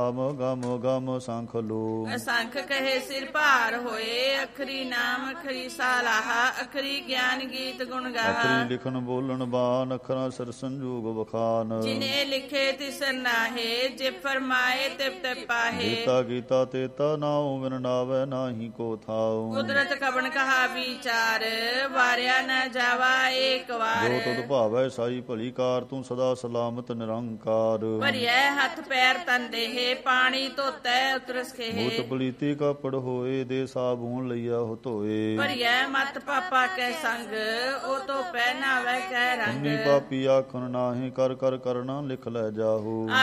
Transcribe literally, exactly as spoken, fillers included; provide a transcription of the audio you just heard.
ਗਮ ਗਮ ਗਮ ਸੰਖ ਲੋ। ਅਸੰਖ ਕਹੇ ਸਿਰ ਭਾਰ ਹੋਏ, ਅਖਰੀ ਨਾਮ ਅਖਰੀ ਸਾਲਾਹਾ, ਅਖਰੀ ਗਿਆਨ ਗੀਤ ਗੁਣ ਗਾਹਾ। ਅਖਰੀ ਲਿਖਣ ਬੋਲਣ ਬਾਨ, ਅਖਰਾਂ ਸਿਰ ਸੰਜੋਗ ਵਖਾਨ। ਜਿਨੇ ਲਿਖੇ ਤਿਸਰ ਨਾਹੇ, ਜੇ ਫਰਮਾਏ ਤਿਵ ਤੇ ਪਾਹੇ। ਗੀਤਾ ਗੀਤਾ ਤੇਤਾ ਨਾਉ, ਬਿਨ ਨਾਵੈ ਨਾਹੀ ਕੋ ਥਾਉ। ਕੁਦਰਤ ਕਵਣ ਕਹਾ ਵਿਚਾਰ, ਵਾਰਿਆ ਨ ਜਾਵਾ ਏਕ ਵਾਰ। ਜੋ ਤੁਧ ਭਾਵੈ ਸਾਈ ਭਲੀ ਕਾਰ, ਤੂੰ ਸਦਾ ਸਲਾਮਤ ਨਿਰੰਕਾਰ। ਭਰਿਐ ਹੱਥ ਪੈਰ ਤਨ ਦੇਹ, ਪਾਣੀ ਧੋਤੈ ਉਤਰਸ ਖੇਹ। ਹੋਤ ਪਲੀਤੀ ਕਾਪੜ ਹੋਏ, ਦੇ ਸਾਬੂਨ ਲਈਆ ਹੋ ਧੋਏ। ਭਰਿਐ ਮਤ ਪਾਪਾ ਕੈ ਸੰਗ, ਉਹ ਤੋਂ ਪੈ ਨਾਵੈ ਕੈ ਰੰਗ। ਅੰਨੀ ਪਾਪੀ ਆਖਣ ਨਾਹੀਂ, ਕਰ ਕਰ ਕਰਨਾ ਲਿਖ ਲੈ ਜਾਹੂ।